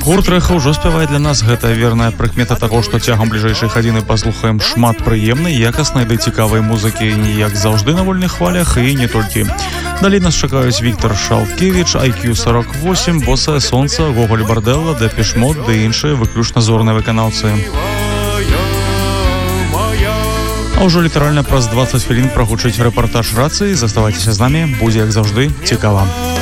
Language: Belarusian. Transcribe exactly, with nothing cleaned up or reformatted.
Гурт Рэха ўжо спявае для нас. Гэта верная прыкмета таго, што цягам бліжэйшай гадзіны паслухаем шмат прыемнай, якаснай ды цікавай музыкі, як заўжды на вольных хвалях і не толькі. Далей нас чакаюць Віктор Шалкевіч, ай кью сорок восемь, Босае Сонца, Гоголь Барделла, Депеш Мод ды іншыя выключна зорныя выканаўцы. А ўжо літаральна праз дваццаць хвілін прагучыць рэпартаж рацыі. Заставайцеся з намі, будзе як заўжды цікава.